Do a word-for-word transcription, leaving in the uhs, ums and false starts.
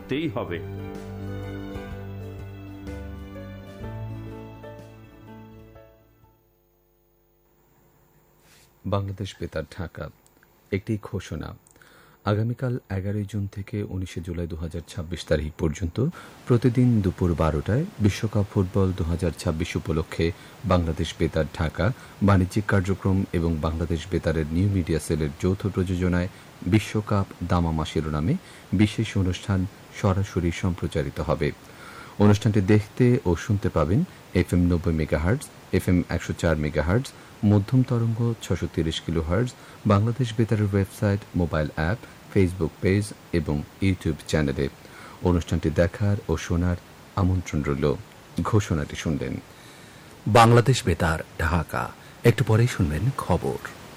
করতেই হবে। বাংলাদেশ বেতার ঢাকা একটি ঘোষণা। আগামীকাল এগারোই জুন থেকে উনিশে জুলাই দু হাজার ছাব্বিশ তারিখ পর্যন্ত প্রতিদিন দুপুর বারোটায় বিশ্বকাপ ফুটবল দু হাজার ছাব্বিশ উপলক্ষে বাংলাদেশ বেতার ঢাকা বাণিজ্যিক কার্যক্রম এবং বাংলাদেশ বেতারের নিউ মিডিয়া সেলের যৌথ প্রযোজনায় বিশ্বকাপ দামামা শিরোনামে বিশেষ অনুষ্ঠান সরাসরি সম্প্রচারিত হবে। অনুষ্ঠানটি দেখতে ও শুনতে পাবেন এফ এম নব্বই মেগাহার্টজ, এফ এম একশো চার মেগাহার্টজ, মধ্যম তরঙ্গ ছশো তিরিশ kilo hertz, Bangladesh বেতারের website, mobile app, Facebook page এবং ইউটিউব চ্যানেলে। অনুষ্ঠানটি দেখার ও শোনার আমন্ত্রণ রইল। ঘোষণাটি শুনলেন। বাংলাদেশ বেতার ঢাকা। একটু পরেই শুনবেন খবর।